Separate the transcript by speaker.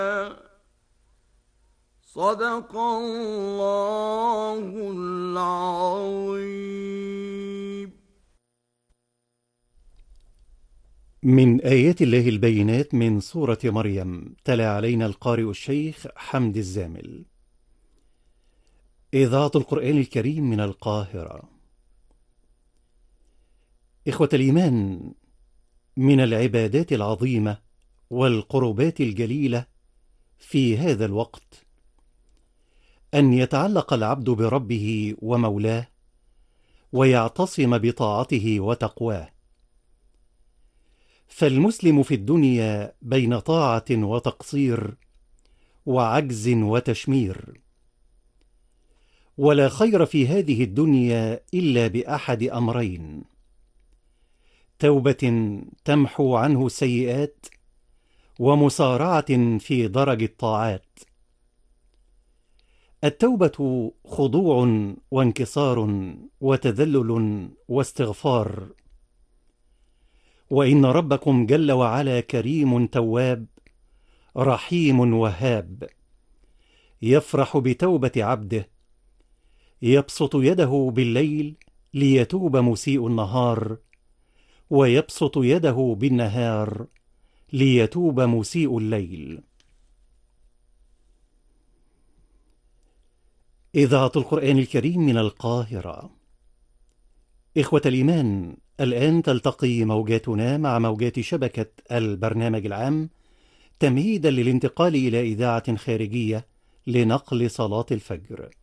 Speaker 1: صدق الله العظيم.
Speaker 2: من آيات الله البينات من سورة مريم، تلا علينا القارئ الشيخ حمد الزامل. إذاعة القرآن الكريم من القاهرة. إخوة الإيمان، من العبادات العظيمة والقربات الجليلة في هذا الوقت أن يتعلق العبد بربه ومولاه ويعتصم بطاعته وتقواه. فالمسلم في الدنيا بين طاعة وتقصير وعجز وتشمير، ولا خير في هذه الدنيا إلا بأحد أمرين: توبة تمحو عنه السيئات، ومسارعة في درج الطاعات. التوبة خضوع وانكسار وتذلل واستغفار. وإن ربكم جل وعلا كريم تواب رحيم وهاب، يفرح بتوبة عبده، يبسط يده بالليل ليتوب مسيء النهار، ويبسط يده بالنهار ليتوب مسيء الليل. إذاعة القرآن الكريم من القاهرة. إخوة الإيمان، الآن تلتقي موجاتنا مع موجات شبكة البرنامج العام تمهيدا للانتقال إلى إذاعة خارجية لنقل صلاة الفجر.